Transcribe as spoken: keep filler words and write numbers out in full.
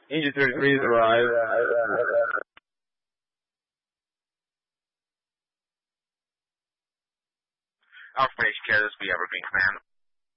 Angel thirty-three has arrived. Alpha H K, this will be Evergreen Command.